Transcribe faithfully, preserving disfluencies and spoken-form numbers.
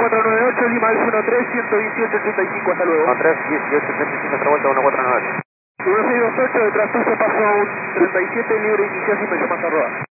cuatro nueve ocho, Lima es uno tres, ciento dieciocho, ochenta y cinco, hasta luego. uno tres, dieciocho, ochenta y cinco, otra vuelta, uno cuatro nueve ocho. uno seis dos ocho, de transcurso paso un treinta y siete, libre inicio sin mención más arroba.